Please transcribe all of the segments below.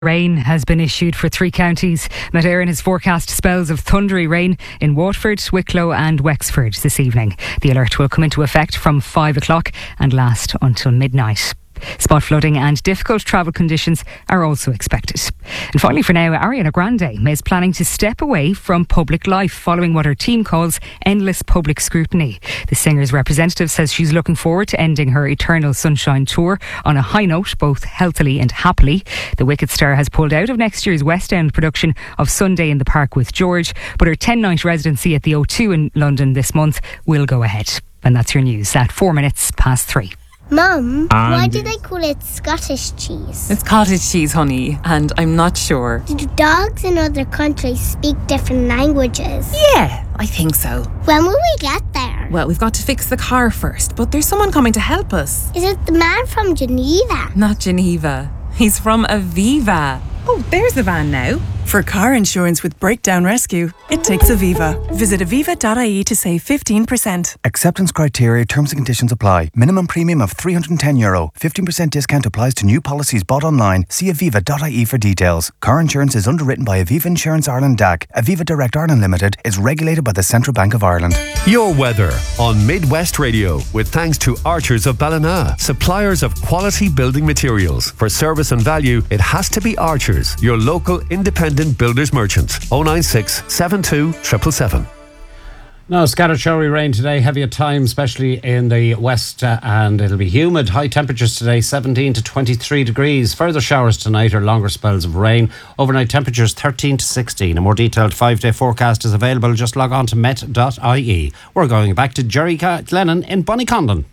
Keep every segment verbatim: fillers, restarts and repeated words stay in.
Rain has been issued for three counties. Met Éireann has forecast spells of thundery rain in Waterford, Wicklow and Wexford this evening. The alert will come into effect from five o'clock and last until midnight. Spot flooding and difficult travel conditions are also expected. And finally for now, Ariana Grande is planning to step away from public life following what her team calls endless public scrutiny. The singer's representative says she's looking forward to ending her Eternal Sunshine tour on a high note, both healthily and happily. The Wicked star has pulled out of next year's West End production of Sunday in the Park with George, but her ten-night residency at the O two in London this month will go ahead. And that's your news at four minutes past three. Mum, why do they call it Scottish cheese? It's cottage cheese, honey, and I'm not sure. Do dogs in other countries speak different languages? Yeah, I think so. When will we get there? Well, we've got to fix the car first, but there's someone coming to help us. Is it the man from Geneva? Not Geneva. He's from Aviva. Oh, there's the van now. For car insurance with Breakdown Rescue, it takes Aviva. Visit aviva dot I E to save fifteen percent. Acceptance criteria, terms and conditions apply. Minimum premium of three hundred ten euro. fifteen percent discount applies to new policies bought online. See aviva dot I E for details. Car insurance is underwritten by Aviva Insurance Ireland D A C. Aviva Direct Ireland Limited is regulated by the Central Bank of Ireland. Your weather on Midwest Radio with thanks to Archers of Ballina, suppliers of quality building materials. For service and value, it has to be Archers, your local independent builders merchant. oh nine six, seven two, seven seven seven. No, scattered showery rain today, heavy at times, especially in the west, uh, and it'll be humid. High temperatures today, seventeen to twenty-three degrees. Further showers tonight or longer spells of rain. Overnight temperatures thirteen to sixteen. A more detailed five-day forecast is available. Just log on to met dot I E. We're going back to Jerry Glennon in Bonnycondon.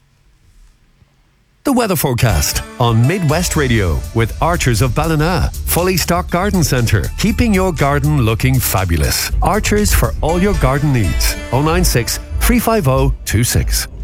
The weather forecast on Midwest Radio with Archers of Ballina. Fully stocked garden centre, keeping your garden looking fabulous. Archers for all your garden needs. oh nine six, three five oh, two six.